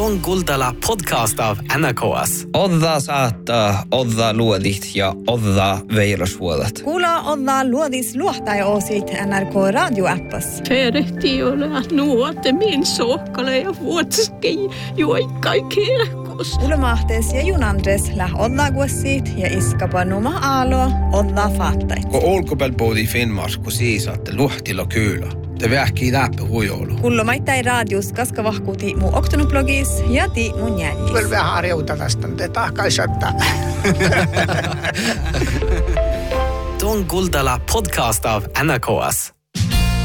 Tuon Kuultala podcast av NKS. Odda saattaa, odda luodit ja odda veilosvuodet. Kuulla odda luodis luohtaja-osit NRK radioappas. Perehti ole nuote min sohkale ja vuotski juoikkai kirkos. Ulmahtes ja junandres läh odda guossit ja iskapa numa aalo odda faattait. Kun olkopelpoodi Finnmars, kun siisaatte luhtilla kyylä. Te vähkii läppä huijoulu. Kullomaittai radius kaskavahkuuti mu oktonublogis ja ti mun jäljis. Kyllä vähän harjouta tästä, te tahkaisattaa. Tuon Kuultala podcast av NKS.